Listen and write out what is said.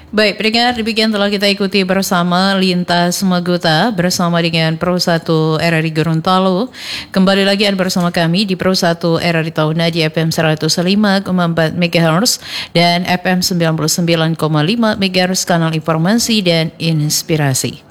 Baik, pendengar, demikian telah kita ikuti bersama Lintas Magota bersama dengan Pro 1 RRI Gorontalo. Kembali lagi Anda bersama kami di Pro 1 RRI Tauna di FM 105,4 MHz dan FM 99,5 MHz kanal informasi dan inspirasi.